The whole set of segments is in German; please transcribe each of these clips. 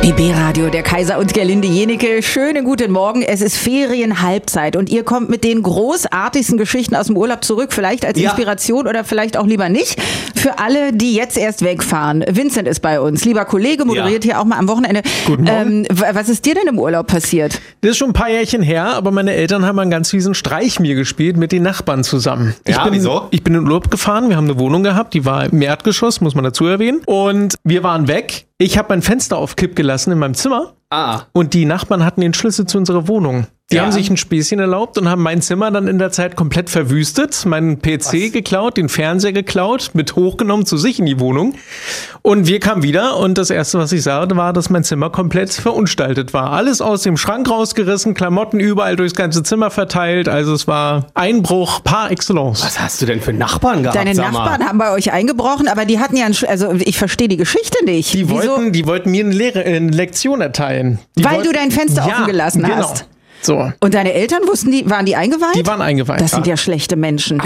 BB-Radio, der Kaiser und Gerlinde Jenecke. Schönen guten Morgen. Es ist Ferienhalbzeit und ihr kommt mit den großartigsten Geschichten aus dem Urlaub zurück. Vielleicht als Inspiration oder vielleicht auch lieber nicht. Für alle, die jetzt erst wegfahren. Vincent ist bei uns. Lieber Kollege, moderiert hier auch mal am Wochenende. Guten Morgen. Was ist dir denn im Urlaub passiert? Das ist schon ein paar Jährchen her, aber meine Eltern haben einen ganz fiesen Streich mir gespielt mit den Nachbarn zusammen. Wieso? Ich bin in Urlaub gefahren, wir haben eine Wohnung gehabt, die war im Erdgeschoss, muss man dazu erwähnen. Und wir waren weg. Ich habe mein Fenster auf Kipp gelassen in meinem Zimmer. Und die Nachbarn hatten den Schlüssel zu unserer Wohnung. Die haben sich ein Späßchen erlaubt und haben mein Zimmer dann in der Zeit komplett verwüstet, meinen PC geklaut, den Fernseher geklaut, mit hochgenommen zu sich in die Wohnung. Und wir kamen wieder und das Erste, was ich sah, war, dass mein Zimmer komplett verunstaltet war. Alles aus dem Schrank rausgerissen, Klamotten überall durchs ganze Zimmer verteilt. Also es war Einbruch par excellence. Was hast du denn für Nachbarn gehabt? Deine Nachbarn haben bei euch eingebrochen, aber die hatten ja, also ich verstehe die Geschichte nicht. Die wollten mir eine Lektion erteilen. Weil du dein Fenster offen gelassen hast. So. Und deine Eltern waren die eingeweiht? Die waren eingeweiht. Das sind ja schlechte Menschen.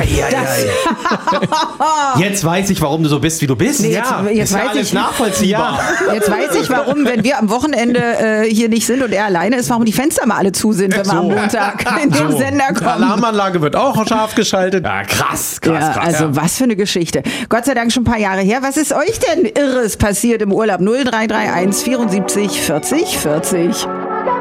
Jetzt weiß ich, warum du so bist, wie du bist. Nee, jetzt weiß alles ich nachvollziehbar. Jetzt weiß ich, warum, wenn wir am Wochenende hier nicht sind und er alleine ist, warum die Fenster mal alle zu sind, wenn wir am Montag in den Sender Die kommen. Alarmanlage wird auch scharf geschaltet. Ja, krass. Also was für eine Geschichte. Gott sei Dank schon ein paar Jahre her. Was ist euch denn Irres passiert im Urlaub? 0331 74 40 40.